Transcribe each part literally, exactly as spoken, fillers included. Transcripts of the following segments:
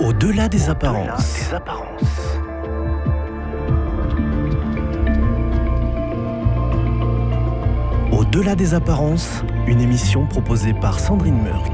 Au-delà des apparences. Des apparences. Au-delà des apparences, une émission proposée par Sandrine Murk.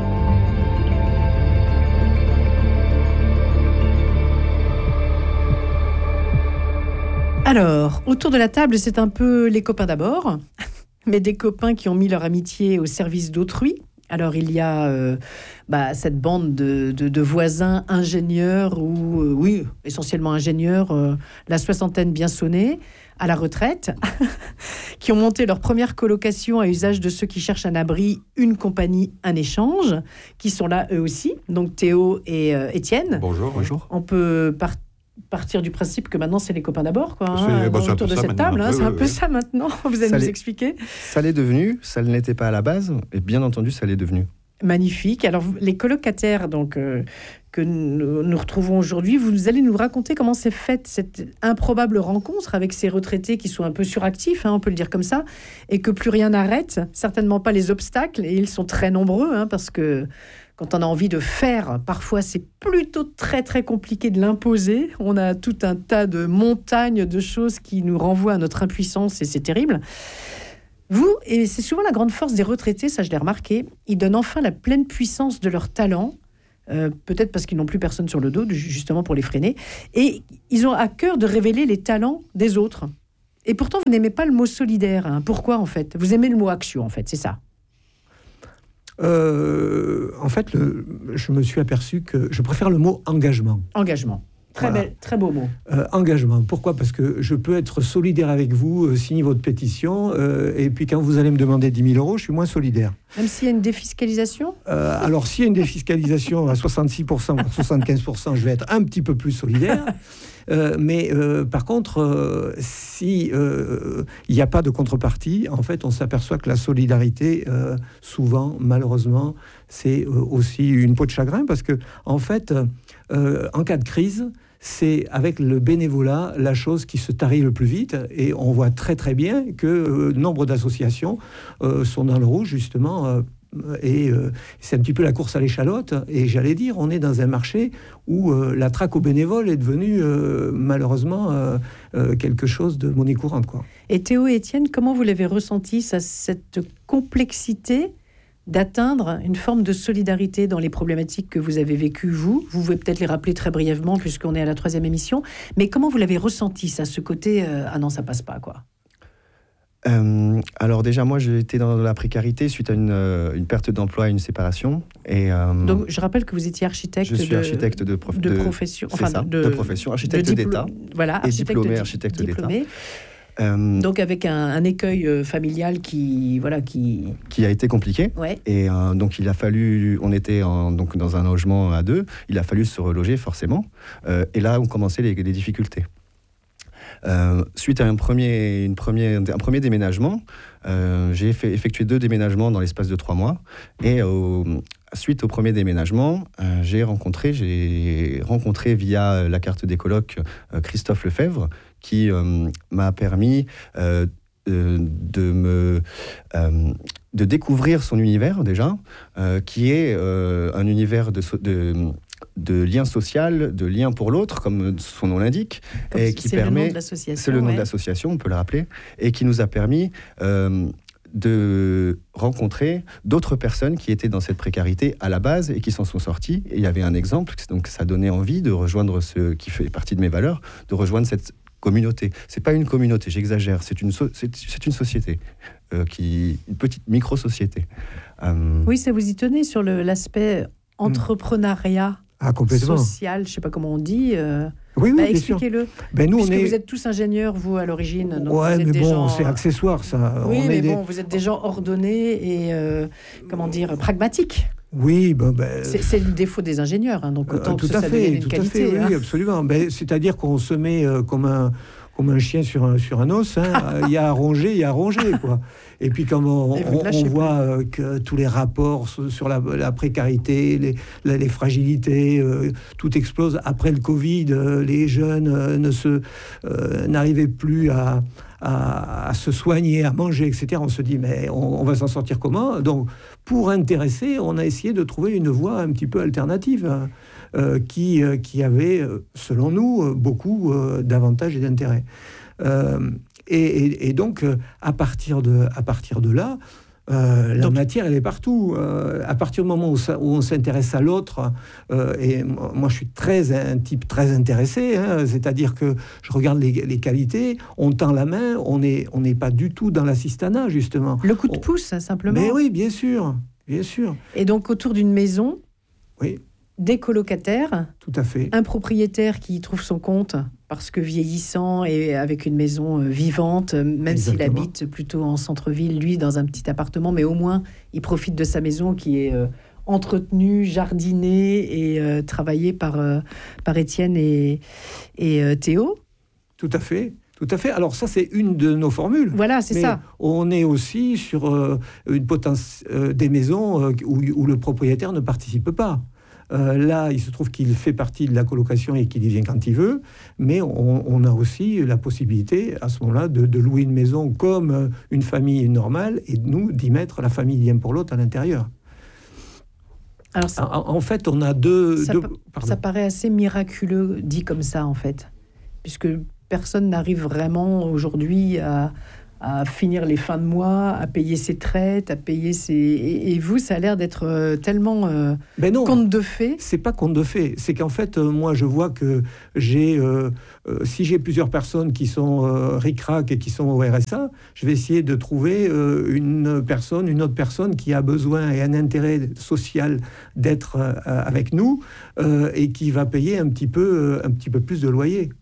Alors, autour de la table, c'est un peu les copains d'abord, mais des copains qui ont mis leur amitié au service d'autrui. Alors, il y a euh, bah, cette bande de, de, de voisins ingénieurs, ou euh, oui, essentiellement ingénieurs, euh, la soixantaine bien sonnée, à la retraite, qui ont monté leur première colocation à usage de ceux qui cherchent un abri, une compagnie, un échange, qui sont là eux aussi, donc Théo et euh, Étienne. Bonjour. Bonjour. On peut partir. partir du principe que maintenant c'est les copains d'abord, quoi, c'est, hein, bah, c'est autour de cette maintenant. table, hein, oui, c'est oui, un peu oui. ça maintenant. Vous allez Ça nous l'est. expliquer. Ça l'est devenu, ça ne l'était pas à la base, et bien entendu, ça l'est devenu. Magnifique. Alors les colocataires, donc euh, que nous, nous retrouvons aujourd'hui, vous allez nous raconter comment s'est faite cette improbable rencontre avec ces retraités qui sont un peu suractifs, hein, on peut le dire comme ça, et que plus rien n'arrête, certainement pas les obstacles, et ils sont très nombreux, hein, parce que quand on a envie de faire, parfois c'est plutôt très très compliqué de l'imposer. On a tout un tas de montagnes de choses qui nous renvoient à notre impuissance et c'est terrible. Vous, et c'est souvent la grande force des retraités, ça je l'ai remarqué, ils donnent enfin la pleine puissance de leur talent, euh, peut-être parce qu'ils n'ont plus personne sur le dos, justement pour les freiner, et ils ont à cœur de révéler les talents des autres. Et pourtant, vous n'aimez pas le mot solidaire. Hein. Pourquoi en fait ? Vous aimez le mot action, en fait, c'est ça ? Euh, en fait, le, je me suis aperçu que je préfère le mot engagement. Engagement. Très, Voilà. belle, très beau mot. Euh, engagement. Pourquoi ? Parce que je peux être solidaire avec vous, euh, signer votre pétition, euh, et puis quand vous allez me demander dix mille euros, je suis moins solidaire. Même s'il y a une défiscalisation ? Euh, alors, s'il y a une défiscalisation à soixante-six pour cent, voire soixante-quinze pour cent, je vais être un petit peu plus solidaire. Euh, mais euh, par contre, euh, si il euh, n'y a pas de contrepartie, en fait, on s'aperçoit que la solidarité, euh, souvent, malheureusement, c'est euh, aussi une peau de chagrin, parce que, en fait, euh, en cas de crise, c'est avec le bénévolat la chose qui se tarit le plus vite, et on voit très très bien que euh, nombre d'associations euh, sont dans le rouge, justement. Euh, Et euh, c'est un petit peu la course à l'échalote. Et j'allais dire, on est dans un marché où euh, la traque aux bénévoles est devenue euh, malheureusement euh, euh, quelque chose de monnaie courante, quoi. Et Théo et Étienne, comment vous l'avez ressenti, ça, cette complexité d'atteindre une forme de solidarité dans les problématiques que vous avez vécues, vous ? Vous pouvez peut-être les rappeler très brièvement, puisqu'on est à la troisième émission. Mais comment vous l'avez ressenti, ça, ce côté euh, « ah non, ça passe pas », quoi ? Euh, alors déjà, moi, j'ai été dans la précarité suite à une, euh, une perte d'emploi et une séparation. Et, euh, Donc, je rappelle que vous étiez architecte. Je suis de, architecte de, prof, de, de profession. Enfin, ça, de, de profession, architecte de diplo- d'État. Voilà, et architecte diplômé de, architecte diplômé. d'État. Euh, donc avec un, un écueil euh, familial qui, voilà, qui... qui a été compliqué. Ouais. Et euh, donc il a fallu, on était en, donc dans un logement à deux, il a fallu se reloger forcément. Euh, et là ont commencé les, les difficultés. Euh, suite à un premier, une premier, un premier déménagement, euh, j'ai fait, effectué deux déménagements dans l'espace de trois mois. Et au, suite au premier déménagement, euh, j'ai rencontré, j'ai rencontré via la carte des colocs euh, Christophe Lefebvre, qui euh, m'a permis euh, de, de me euh, de découvrir son univers déjà, euh, qui est euh, un univers de, de de lien social, de lien pour l'autre, comme son nom l'indique, comme et qui c'est permet. Le nom de l'association, c'est le nom ouais. de l'association, on peut le rappeler, et qui nous a permis euh, de rencontrer d'autres personnes qui étaient dans cette précarité à la base et qui s'en sont sorties. Et il y avait un exemple, donc ça donnait envie de rejoindre ce qui fait partie de mes valeurs, de rejoindre cette communauté. C'est pas une communauté, j'exagère, c'est une, so- c'est, c'est une société, euh, qui, une petite micro-société. Euh... Oui, ça vous y tenez sur le, l'aspect entrepreneuriat ah, complètement. social, je sais pas comment on dit. Euh... Oui, oui, bah, bien expliquez-le. sûr. Ben, nous, Puisque on est... vous êtes tous ingénieurs, vous, à l'origine. Donc ouais, vous êtes mais des bon, gens... c'est accessoire, ça. Oui, on mais est bon, des... vous êtes des gens ordonnés et, euh, comment dire, pragmatiques. Oui, ben... ben... C'est, c'est le défaut des ingénieurs, hein, donc autant euh, tout que à ça fait, devienne une tout qualité. à fait, hein. oui, absolument. Ben, c'est-à-dire qu'on se met euh, comme un... comme un chien sur un, sur un os, hein. Il y a à ronger, il y a à ronger, quoi. Et puis comme on, on, on voit euh, que tous les rapports sur, sur la, la précarité, les, la, les fragilités, euh, tout explose. Après le Covid, euh, les jeunes euh, ne se, euh, n'arrivaient plus à, à, à se soigner, à manger, et cetera. On se dit, mais on, on va s'en sortir comment? Donc, pour intéresser, on a essayé de trouver une voie un petit peu alternative euh, qui, euh, qui avait, selon nous, beaucoup euh, d'avantages et d'intérêts. Euh, et, et, et donc, à partir de, à partir de là, Euh, la Donc, matière, elle est partout. Euh, à partir du moment où, ça, où on s'intéresse à l'autre, euh, et moi, je suis très, un type très intéressé, hein, c'est-à-dire que je regarde les, les qualités, on tend la main, on n'est on n'est pas du tout dans l'assistanat, justement. Le coup de on... pouce, simplement. Mais oui, bien sûr, bien sûr. Et donc, autour d'une maison, oui. des colocataires, tout à fait. Un propriétaire qui trouve son compte parce que vieillissant et avec une maison vivante, même Exactement. S'il habite plutôt en centre-ville, lui dans un petit appartement, mais au moins il profite de sa maison qui est euh, entretenue, jardinée et euh, travaillée par, euh, par Étienne et, et euh, Théo. Tout à fait. Tout à fait. Alors ça, c'est une de nos formules. Voilà, c'est Mais ça. On est aussi sur euh, une potence, euh, des maisons euh, où, où le propriétaire ne participe pas. Euh, là, il se trouve qu'il fait partie de la colocation et qu'il y vient quand il veut, mais on, on a aussi la possibilité, à ce moment-là, de, de louer une maison comme une famille normale et nous, d'y mettre la famille l'un pour l'autre à l'intérieur. Alors, ça, en, en fait, on a deux... Ça, deux pa- ça paraît assez miraculeux, dit comme ça, en fait, puisque personne n'arrive vraiment aujourd'hui à... à finir les fins de mois, à payer ses traites, à payer ses... Et, et vous, ça a l'air d'être euh, tellement euh, ben non, conte de fées. C'est pas conte de fées. C'est qu'en fait, euh, moi, je vois que j'ai... Euh, euh, si j'ai plusieurs personnes qui sont euh, ric-rac et qui sont au R S A, je vais essayer de trouver euh, une personne, une autre personne qui a besoin et un intérêt social d'être euh, avec nous euh, et qui va payer un petit peu, euh, un petit peu plus de loyer.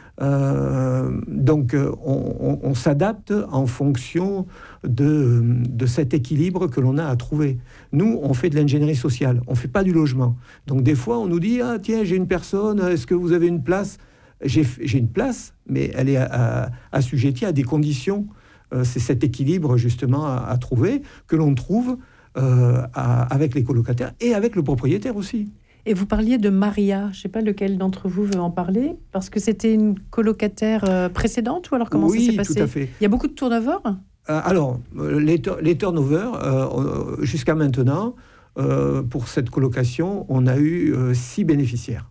Euh, donc on, on, on s'adapte en fonction de, de cet équilibre que l'on a à trouver. Nous, on fait de l'ingénierie sociale, on ne fait pas du logement. Donc des fois, on nous dit « Ah tiens, j'ai une personne, est-ce que vous avez une place ?» J'ai, j'ai une place, mais elle est à, à, assujettie à des conditions. Euh, c'est cet équilibre justement à, à trouver, que l'on trouve euh, à, avec les colocataires et avec le propriétaire aussi. Et vous parliez de Maria, je ne sais pas lequel d'entre vous veut en parler, parce que c'était une colocataire euh, précédente, ou alors comment oui, ça s'est passé ? Oui, tout à fait. Il y a beaucoup de turnover ? euh, Alors, les, les turnovers, euh, jusqu'à maintenant, euh, pour cette colocation, on a eu euh, six bénéficiaires.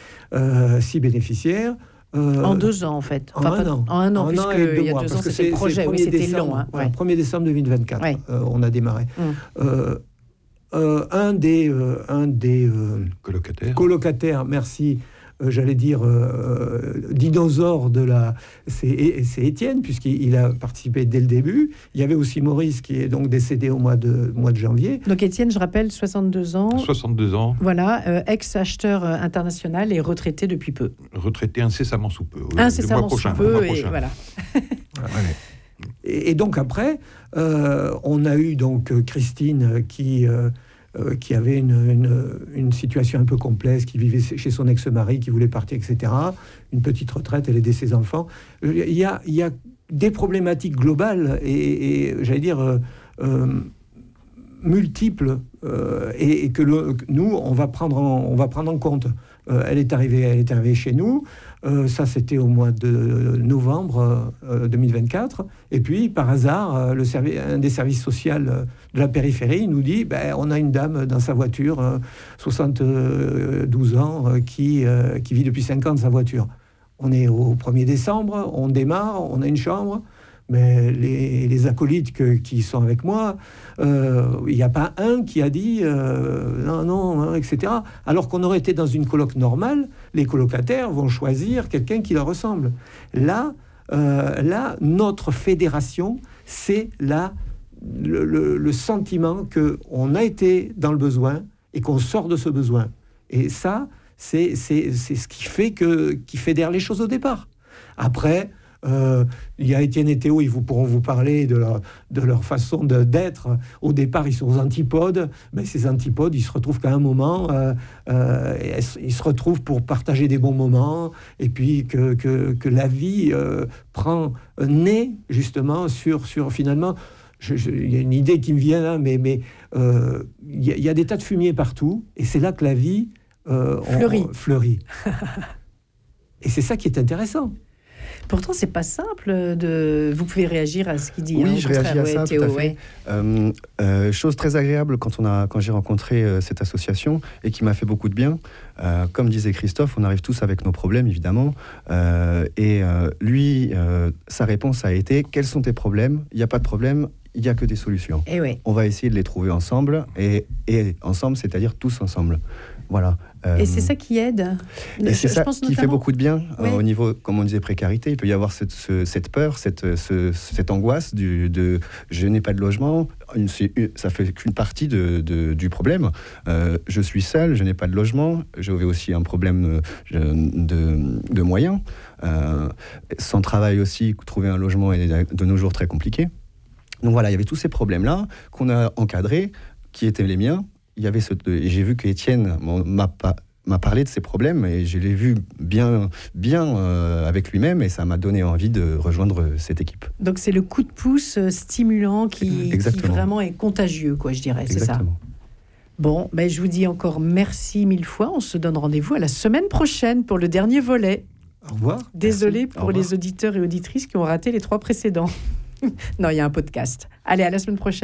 Euh, six bénéficiaires. Euh, en deux ans, en fait. Enfin, en, un pas, an. en un an. En puisque un an et deux il y a mois, deux parce ans, que c'était le projet, oui, c'était décembre, long. Hein, ouais. premier décembre deux mille vingt-quatre, ouais. euh, on a démarré. Mm. Euh, Euh, un des, euh, un des euh, colocataires. colocataires, merci, euh, j'allais dire euh, dinosaure de la... C'est, c'est Étienne, puisqu'il a participé dès le début. Il y avait aussi Maurice, qui est donc décédé au mois de, mois de janvier. Donc Étienne, je rappelle, soixante-deux ans. soixante-deux ans. Voilà, euh, ex-acheteur international et retraité depuis peu. Retraité incessamment sous peu. Incessamment le mois prochain, sous peu, le mois et prochain. voilà. Ouais. Et, et donc après, euh, on a eu donc Christine qui... Euh, Euh, qui avait une, une, une situation un peu complexe, qui vivait chez son ex-mari, qui voulait partir, et cetera. Une petite retraite, elle aidait ses enfants. Il y a, il y a des problématiques globales et, et j'allais dire, euh, euh, multiples, euh, et, et que, le, que nous, on va prendre en, on va prendre en compte. Euh, elle est arrivée, elle est arrivée chez nous. Euh, ça, c'était au mois de novembre euh, deux mille vingt-quatre. Et puis, par hasard, euh, le servi- un des services sociaux de la périphérie nous dit ben, on a une dame dans sa voiture, euh, soixante-douze ans, euh, qui, euh, qui vit depuis cinq ans dans sa voiture. On est au premier décembre, on démarre, on a une chambre. Mais les, les acolytes que, qui sont avec moi, il euh, n'y a pas un qui a dit euh, non, non, hein, et cetera. Alors qu'on aurait été dans une coloc normale, les colocataires vont choisir quelqu'un qui leur ressemble. Là, euh, là notre fédération, c'est là le, le, le sentiment qu'on a été dans le besoin et qu'on sort de ce besoin. Et ça, c'est, c'est, c'est ce qui fait, que, qui fédère les choses au départ. Après... Euh, il y a Étienne et Théo, ils vous pourront vous parler de leur, de leur façon de, d'être. Au départ, ils sont aux antipodes. Mais ces antipodes, ils se retrouvent qu'à un moment, euh, euh, ils se retrouvent pour partager des bons moments, et puis que, que, que la vie euh, prend naît justement sur, sur finalement... Il y a une idée qui me vient là, mais il mais, euh, y, y a des tas de fumier partout, et c'est là que la vie euh, fleurit. On, on, fleurit. Et c'est ça qui est intéressant. Pourtant, c'est pas simple de. Vous pouvez réagir à ce qu'il dit. Oui, hein, au je contraire, réagis à ouais, ça, Théo, tout à fait. ouais. Euh, euh, chose très agréable quand, on a, quand j'ai rencontré euh, cette association et qui m'a fait beaucoup de bien. Euh, comme disait Christophe, on arrive tous avec nos problèmes, évidemment. Euh, et euh, lui, euh, sa réponse a été « Quels sont tes problèmes ? Il n'y a pas de problème, il n'y a que des solutions. Et ouais. On va essayer de les trouver ensemble. Et, et ensemble, c'est-à-dire tous ensemble. » Voilà. Euh, Et c'est ça qui aide. Et c'est Je ça pense qui fait notamment- beaucoup de bien Oui. euh, au niveau, comme on disait, précarité. Il peut y avoir cette, ce- cette peur, cette, ce- cette angoisse du, de je n'ai pas de logement. Une- c'est une- ça fait qu'une partie de, de- du problème. Euh, je suis seul, je n'ai pas de logement. J'avais aussi un problème de, de, de moyens. Euh, sans travail aussi, trouver un logement est de nos jours très compliqué. Donc voilà, il y avait tous ces problèmes-là qu'on a encadrés, qui étaient les miens. Il y avait ce, et j'ai vu qu'Étienne m'a pas m'a parlé de ses problèmes et je l'ai vu bien, bien euh, avec lui-même et ça m'a donné envie de rejoindre cette équipe. Donc c'est le coup de pouce euh, stimulant qui, qui Exactement. vraiment est contagieux, quoi, je dirais, c'est ça. Exactement. Bon, ben, je vous dis encore merci mille fois. On se donne rendez-vous à la semaine prochaine pour le dernier volet. Au revoir. Désolée Merci. Au pour revoir. les auditeurs et auditrices qui ont raté les trois précédents. Non, il y a un podcast. Allez, à la semaine prochaine.